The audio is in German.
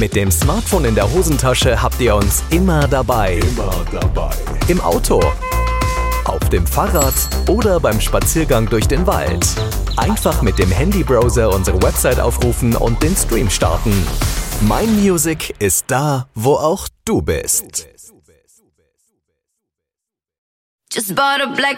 Mit dem Smartphone in der Hosentasche habt ihr uns immer dabei. Im Auto, auf dem Fahrrad oder beim Spaziergang durch den Wald. Einfach mit dem Handybrowser unsere Website aufrufen und den Stream starten. Mein Music ist da, wo auch du bist. Just bought a black